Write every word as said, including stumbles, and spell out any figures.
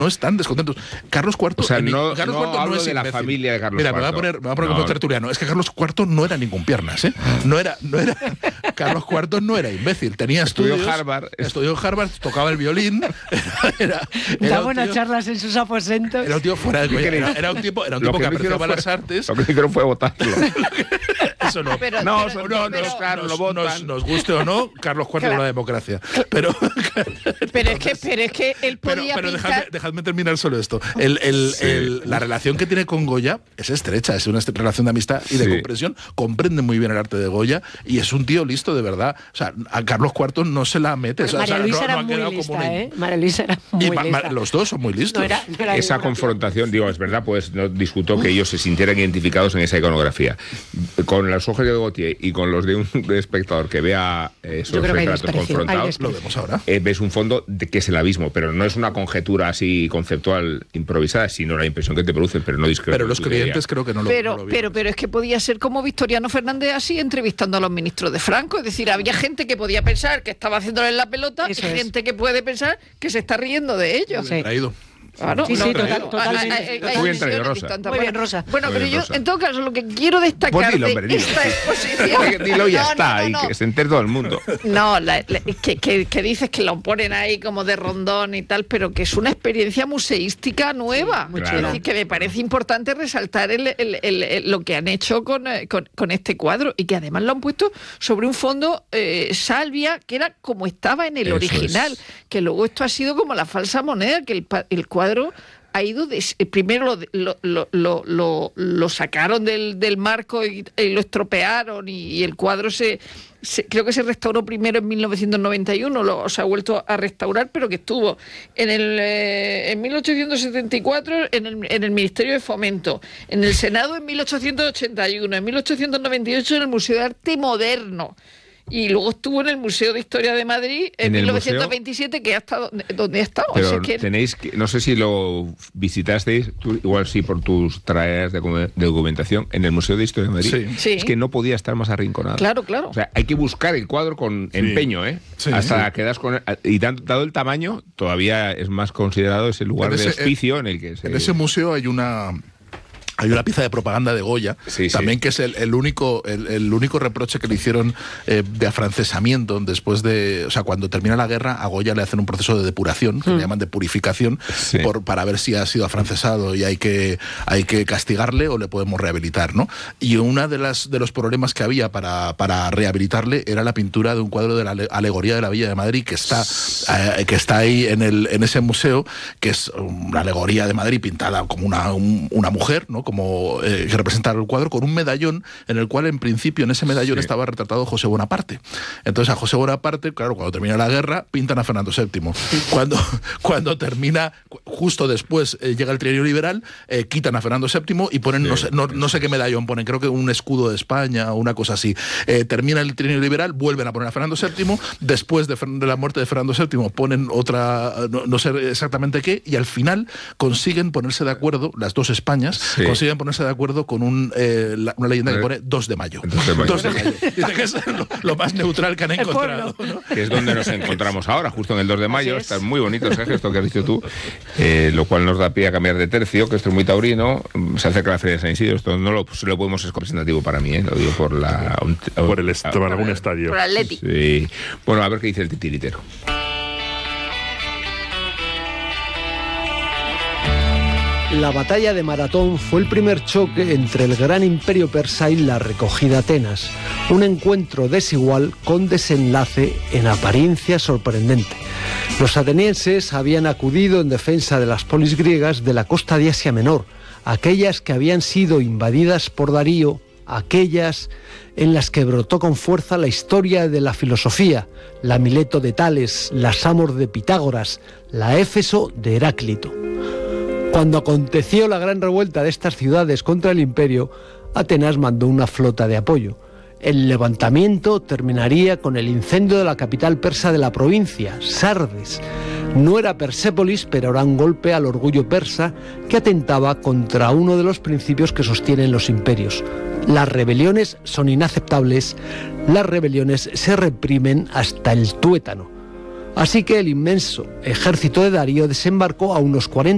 no están descontentos. Carlos cuarto... O sea, en, no, Carlos no cuarto hablo no es de la imbécil. familia de Carlos Mira, cuarto. me voy a poner, me voy a poner no. como tertuliano. Es que Carlos cuarto no era ningún piernas, ¿eh? No era... No era Carlos cuarto no era imbécil. Tenía Estudió estudios... Harvard. Estudió Harvard, tocaba el violín. Era, era da un buenas tío, charlas en sus aposentos. Era un tío fuera de coña. Era, era un tipo, era un tipo que, que apreciaba las artes. Lo que hicieron fue votarlo. Eso no. Pero, no, pero, no, pero, nos, claro, nos, lo votan. nos, nos guste o no, Carlos cuarto Claro. era una democracia. Pero, pero es que, pero es que él pero, podía pero pintar... dejadme, dejadme terminar solo esto. El, el, Sí. el, la relación que tiene con Goya es estrecha, es una est- relación de amistad y de Sí. comprensión. Comprende muy bien el arte de Goya y es un tío listo de verdad. O sea, a Carlos cuarto no se la mete. O sea, María o sea, Luisa no, era no ha muy quedado lista, como una... ¿eh? María Luisa era muy Y ma- ma- lista. los dos son muy listos. No era, no era Esa ninguna confrontación, digo, es verdad, pues no discuto que ellos se sintieran identificados en esa iconografía. Con los ojos de Gautier y con los de un espectador que vea eh, esos Yo creo que hay retratos desprecio, hay confrontados, desprecio. Lo vemos ahora. eh, ves un fondo de que es el abismo, pero no es una conjetura así conceptual improvisada, sino la impresión que te produce, pero no discrepo. Pero en los tu clientes teoría. creo que no lo, Pero, no lo vieron. pero, pero es que podía ser como Victoriano Fernández así entrevistando a los ministros de Franco. Es decir, había gente que podía pensar que estaba haciéndole la pelota Eso y es. gente que puede pensar que se está riendo de ellos. Sí. Traído. Claro, Sí, no, sí, no, total- no. totalmente. Hay- hay- hay Muy bien visiones traído, Rosa. distintas. Muy bien, Rosa. Bueno, Muy pero bien, yo, Rosa. en todo caso, lo que quiero destacar Pues dilo, de hombre, dilo. esta exposición... Dilo, ya No, no, está, no, y no. que se entere todo el mundo. No, la- la- que, que- que dices que lo ponen ahí como de rondón y tal, pero que es una experiencia museística nueva. muy Es chula. decir, que me parece importante resaltar el- el- el- el- lo que han hecho con, eh, con- con este cuadro y que además lo han puesto sobre un fondo eh, salvia que era como estaba en el Eso original, es. que luego esto ha sido como la falsa moneda, que el, pa- el cuadro... ha ido de, primero lo, lo, lo, lo, lo, lo sacaron del, del marco y, y lo estropearon y, y el cuadro se, se creo que se restauró primero en mil novecientos noventa y uno, lo, se ha vuelto a restaurar, pero que estuvo en el eh, en mil ochocientos setenta y cuatro en el, en el Ministerio de Fomento, en el Senado en mil ochocientos ochenta y uno, en mil ochocientos noventa y ocho en el Museo de Arte Moderno. Y luego estuvo en el Museo de Historia de Madrid en, En el mil novecientos veintisiete, que ha estado donde ha estado. Pero O sea que- tenéis que, no sé si lo visitasteis, tú, igual sí por tus tareas de, docu- de documentación, en el Museo de Historia de Madrid. Sí. Sí. Es que no podía estar más arrinconado. Claro, claro. O sea, hay que buscar el cuadro con Sí. empeño, ¿eh? Sí, Hasta sí. que das con él. Y dan- dado el tamaño, todavía es más considerado ese lugar En de ese- hospicio en el que se... En ese museo hay una hay una pieza de propaganda de Goya, Sí, sí. también que es el, el único el, el único reproche que le hicieron eh, de afrancesamiento después de, o sea, cuando termina la guerra a Goya le hacen un proceso de depuración, que le llaman de purificación, Sí. por, para ver si ha sido afrancesado y hay que hay que castigarle o le podemos rehabilitar, ¿no? Y una de las de los problemas que había para, para rehabilitarle era la pintura de un cuadro de la ale- alegoría de la Villa de Madrid que está eh, que está ahí en el en ese museo, que es una alegoría de Madrid pintada como una un- una mujer, ¿no? Como eh, que representa el cuadro con un medallón en el cual en principio en ese medallón Sí. estaba retratado José Bonaparte. Entonces a José Bonaparte, claro, cuando termina la guerra pintan a Fernando séptimo. Cuando cuando termina justo después eh, llega el trienio liberal, eh, quitan a Fernando séptimo y ponen Sí, no sé no, no sé qué medallón ponen, creo que un escudo de España o una cosa así. Eh, termina el trienio liberal, vuelven a poner a Fernando séptimo, después de, Fer- de la muerte de Fernando séptimo ponen otra, no, no sé exactamente qué, y al final consiguen ponerse de acuerdo, las dos Españas, Sí. consiguen ponerse de acuerdo con un, eh, la- una leyenda que pone dos de mayo. dos de mayo. dos de mayo. Dice que es lo, lo más neutral que han encontrado, ¿no? Que es donde nos encontramos ahora, justo en el dos de mayo. Así es. Está muy bonito, Sergio, esto que has dicho tú, eh, lo cual nos da pie a cambiar de tercio, que esto es muy taurino. Se acerca la Feria de San Isidro, esto no lo, pues, lo podemos ser representativo para mí, ¿eh? Lo digo por la... Por el est- por algún estadio. Por Atleti. Sí. Bueno, a ver qué dice el titiritero. La batalla de Maratón fue el primer choque entre el gran imperio persa y la recogida Atenas, un encuentro desigual con desenlace en apariencia sorprendente. Los atenienses habían acudido en defensa de las polis griegas de la costa de Asia Menor, aquellas que habían sido invadidas por Darío, aquellas en las que brotó con fuerza la historia de la filosofía, la Mileto de Tales, la Samos de Pitágoras, la Éfeso de Heráclito. Cuando aconteció la gran revuelta de estas ciudades contra el imperio, Atenas mandó una flota de apoyo. El levantamiento terminaría con el incendio de la capital persa de la provincia, Sardes. No era Persépolis, pero era un golpe al orgullo persa que atentaba contra uno de los principios que sostienen los imperios. Las rebeliones son inaceptables, las rebeliones se reprimen hasta el tuétano. Así que el inmenso ejército de Darío desembarcó a unos cuarenta